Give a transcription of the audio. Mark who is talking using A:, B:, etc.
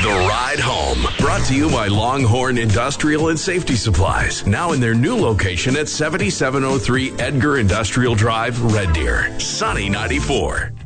A: The Ride Home, brought to you by Longhorn Industrial and Safety Supplies, now in their new location at 7703 Edgar Industrial Drive, Red Deer. Sunny 94.